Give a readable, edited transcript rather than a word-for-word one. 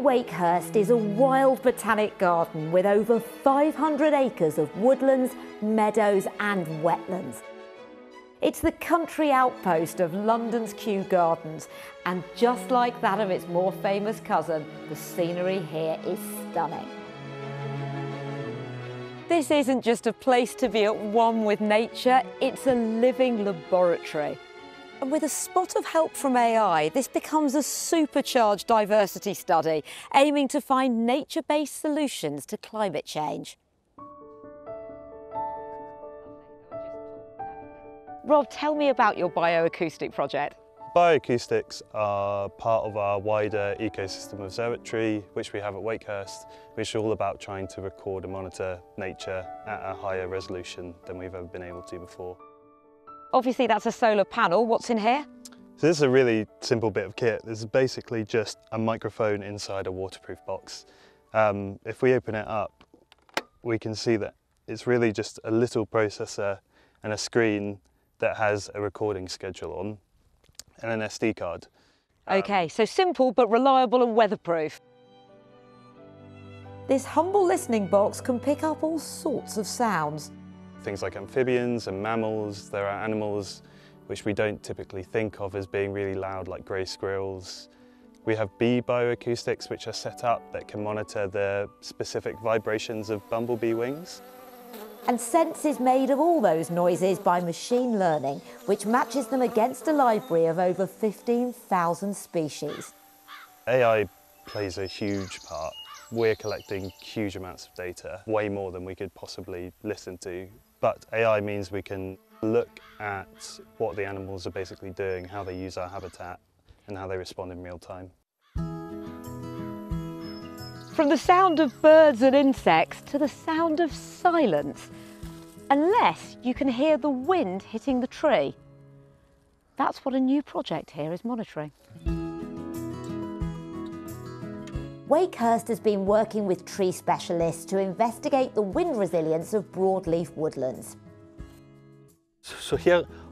Wakehurst is a wild botanic garden with over 500 acres of woodlands, meadows and wetlands. It's the country outpost of London's Kew Gardens, and just like that of its more famous cousin, the scenery here is stunning. This isn't just a place to be at one with nature, it's a living laboratory. And with a spot of help from AI, this becomes a supercharged diversity study, aiming to find nature-based solutions to climate change. Rob, tell me about your bioacoustic project. Bioacoustics are part of our wider ecosystem observatory, which we have at Wakehurst, which is all about trying to record and monitor nature at a higher resolution than we've ever been able to before. Obviously that's a solar panel. What's in here? So this is a really simple bit of kit. This is basically just a microphone inside a waterproof box. If we open it up, we can see that it's really just a little processor and a screen that has a recording schedule on and an SD card. Okay, so simple but reliable and weatherproof. This humble listening box can pick up all sorts of sounds. Things like amphibians and mammals. There are animals which we don't typically think of as being really loud, like grey squirrels. We have bee bioacoustics which are set up that can monitor the specific vibrations of bumblebee wings. And sense is made of all those noises by machine learning, which matches them against a library of over 15,000 species. AI plays a huge part. We're collecting huge amounts of data, way more than we could possibly listen to. But AI means we can look at what the animals are basically doing, how they use our habitat, and how they respond in real time. From the sound of birds and insects to the sound of silence, unless you can hear the wind hitting the tree. That's what a new project here is monitoring. Wakehurst has been working with tree specialists to investigate the wind resilience of broadleaf woodlands. So here